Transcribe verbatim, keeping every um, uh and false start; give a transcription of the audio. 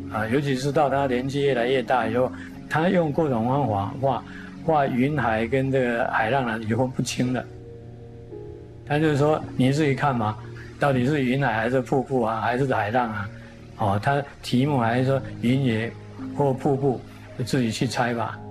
啊，尤其是到他年纪越来越大以后，他用各种方法画画云海跟这个海浪呢，也分不清了。他就是说，你自己看嘛，到底是云海还是瀑布啊，还是海浪啊？哦，他题目还是说云野或瀑布，自己去猜吧。